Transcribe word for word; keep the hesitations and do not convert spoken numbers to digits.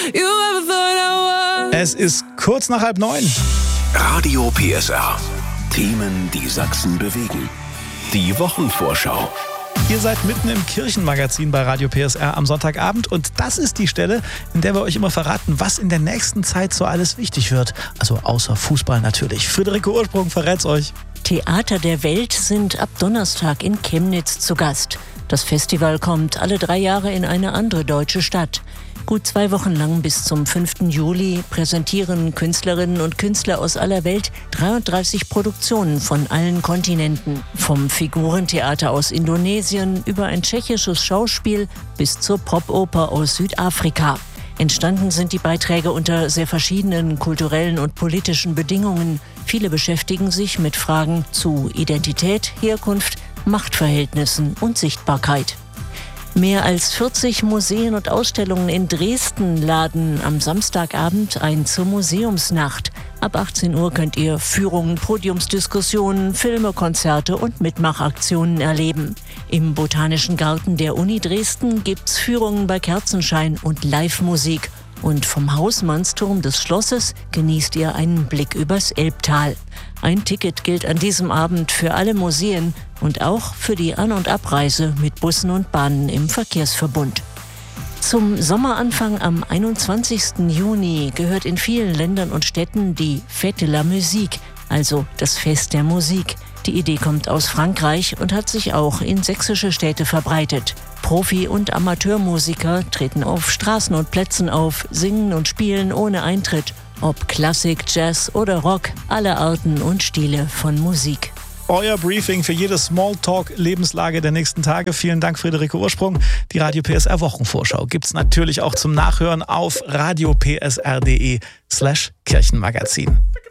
you ever thought I was. Es ist kurz nach halb neun. Radio P S R. Themen, die Sachsen bewegen. Die Wochenvorschau. Ihr seid mitten im Kirchenmagazin bei Radio P S R am Sonntagabend und das ist die Stelle, in der wir euch immer verraten, was in der nächsten Zeit so alles wichtig wird. Also außer Fußball natürlich. Friederike Ursprung verrät's euch. Theater der Welt sind ab Donnerstag in Chemnitz zu Gast. Das Festival kommt alle drei Jahre in eine andere deutsche Stadt. Gut zwei Wochen lang bis zum fünften Juli präsentieren Künstlerinnen und Künstler aus aller Welt dreiunddreißig Produktionen von allen Kontinenten. Vom Figurentheater aus Indonesien über ein tschechisches Schauspiel bis zur Popoper aus Südafrika. Entstanden sind die Beiträge unter sehr verschiedenen kulturellen und politischen Bedingungen. Viele beschäftigen sich mit Fragen zu Identität, Herkunft, Machtverhältnissen und Sichtbarkeit. Mehr als vierzig Museen und Ausstellungen in Dresden laden am Samstagabend ein zur Museumsnacht. Ab achtzehn Uhr könnt ihr Führungen, Podiumsdiskussionen, Filme, Konzerte und Mitmachaktionen erleben. Im Botanischen Garten der Uni Dresden gibt's Führungen bei Kerzenschein und Live-Musik. Und vom Hausmannsturm des Schlosses genießt ihr einen Blick übers Elbtal. Ein Ticket gilt an diesem Abend für alle Museen und auch für die An- und Abreise mit Bussen und Bahnen im Verkehrsverbund. Zum Sommeranfang am einundzwanzigsten Juni gehört in vielen Ländern und Städten die Fête de la Musique, also das Fest der Musik. Die Idee kommt aus Frankreich und hat sich auch in sächsische Städte verbreitet. Profi- und Amateurmusiker treten auf Straßen und Plätzen auf, singen und spielen ohne Eintritt. Ob Klassik, Jazz oder Rock, alle Arten und Stile von Musik. Euer Briefing für jede Smalltalk-Lebenslage der nächsten Tage. Vielen Dank, Friederike Ursprung. Die Radio P S R Wochenvorschau gibt's natürlich auch zum Nachhören auf radio p s r punkt d e slash Kirchenmagazin.